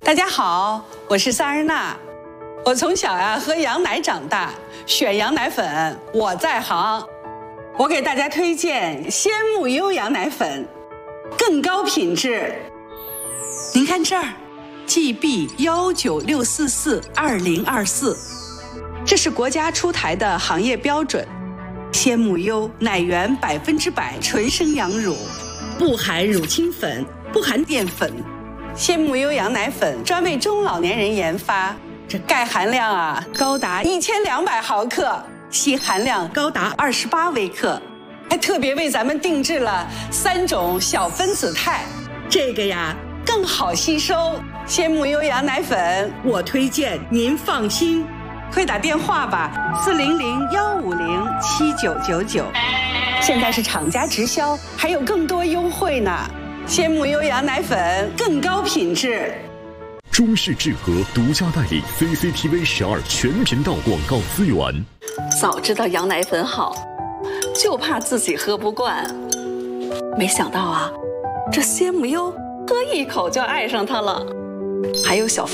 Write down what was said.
大家好，我是萨日娜。我从小喝羊奶长大，选羊奶粉我在行。我给大家推荐鲜木优羊奶粉，更高品质。您看这儿 ，GB196442024，这是国家出台的行业标准。鲜木优奶源100%纯生羊乳，不含乳清粉，不含淀粉。鲜木优羊奶粉专为中老年人研发，这钙含量高达1200毫克，硒含量高达28微克，还特别为咱们定制了3种小分子肽，这个更好吸收。鲜木优羊奶粉我推荐，您放心。快打电话吧，400-150-7999，现在是厂家直销，还有更多优惠呢。鲜木优羊奶粉更高品质。 中式制和独家代理 CCTV 12全频道广告资源。 早知道羊奶粉好，就怕自己喝不惯。没想到这鲜木优喝一口就爱上它了，还有小